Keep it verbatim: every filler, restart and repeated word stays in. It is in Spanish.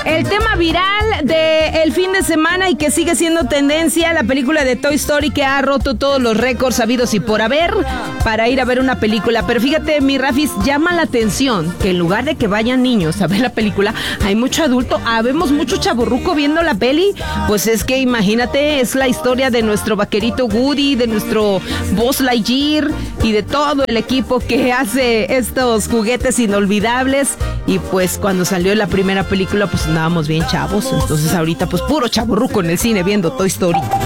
El tema viral del fin de semana y que sigue siendo tendencia, la película de Toy Story que ha roto todos los récords habidos y por haber para ir a ver una película. Pero fíjate, mi Rafis, llama la atención que en lugar de que vayan niños a ver la película, hay mucho adulto, habemos mucho chavorruco viendo la peli. Pues es que imagínate, es la historia de nuestro vaquerito Woody, de nuestro Buzz Lightyear y de todo el equipo que hace estos juguetes inolvidables. Y pues cuando salió la primera película, pues andábamos bien chavos. Entonces ahorita pues puro chavorruco en el cine viendo Toy Story.